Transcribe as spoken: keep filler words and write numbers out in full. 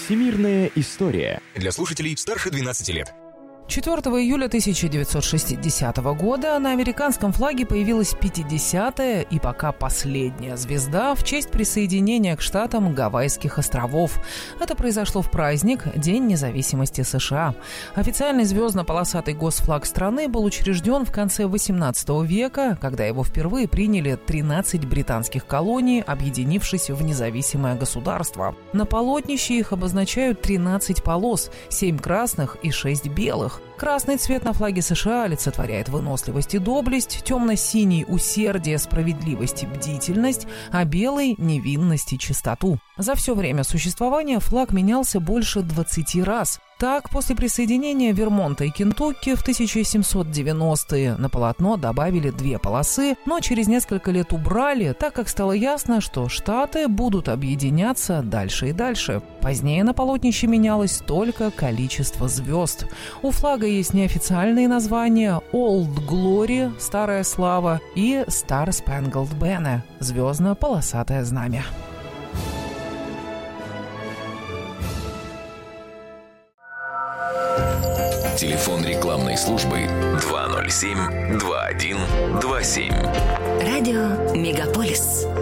Всемирная история. Для слушателей старше двенадцати лет. четвёртого июля тысяча девятьсот шестидесятого года на американском флаге появилась пятидесятая и пока последняя звезда в честь присоединения к штатам Гавайских островов. Это произошло в праздник День независимости США. Официальный звездно-полосатый госфлаг страны был учрежден в конце восемнадцатого века, когда его впервые приняли тринадцать британских колоний, объединившись в независимое государство. На полотнище их обозначают тринадцать полос, семь красных и шесть белых. Красный цвет на флаге США олицетворяет выносливость и доблесть, темно-синий – усердие, справедливость и бдительность, а белый – невинность и чистоту. За все время существования флаг менялся больше двадцати раз. Так, после присоединения Вермонта и Кентукки в тысяча семьсот девяностые на полотно добавили две полосы, но через несколько лет убрали, так как стало ясно, что штаты будут объединяться дальше и дальше. Позднее на полотнище менялось только количество звезд. У флага есть неофициальные названия Old Glory – Старая слава и Star Spangled Banner – Звездно-полосатое знамя. Телефон рекламной службы два ноль семь два один два семь. Радио Мегаполис.